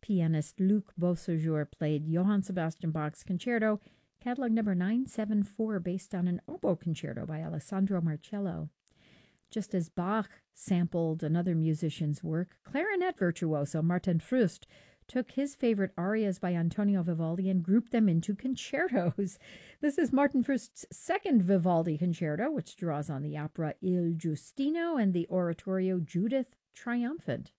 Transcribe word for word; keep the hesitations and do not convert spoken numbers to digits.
pianist Luc Beausejour played Johann Sebastian Bach's concerto, catalog number nine seven four, based on an oboe concerto by Alessandro Marcello. Just as Bach sampled another musician's work, clarinet virtuoso Martin Frust took his favorite arias by Antonio Vivaldi and grouped them into concertos. This is Martin Frust's second Vivaldi concerto, which draws on the opera Il Giustino and the oratorio Judith Triumphant.